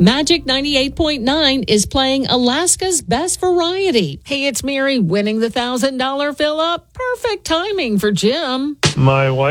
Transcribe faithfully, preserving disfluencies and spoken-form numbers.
Magic ninety-eight point nine is playing Alaska's Best Variety. Hey, it's Mary winning the one thousand dollars fill-up. Perfect timing for Jim. My wife